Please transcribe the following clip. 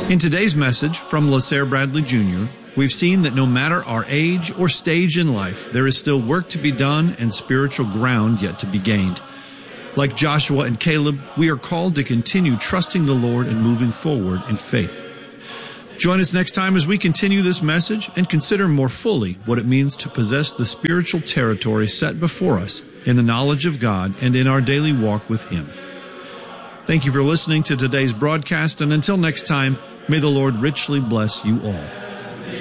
In today's message from LaSalle Bradley Jr., we've seen that no matter our age or stage in life, there is still work to be done and spiritual ground yet to be gained. Like Joshua and Caleb, we are called to continue trusting the Lord and moving forward in faith. Join us next time as we continue this message and consider more fully what it means to possess the spiritual territory set before us in the knowledge of God and in our daily walk with Him. Thank you for listening to today's broadcast, and until next time, may the Lord richly bless you all.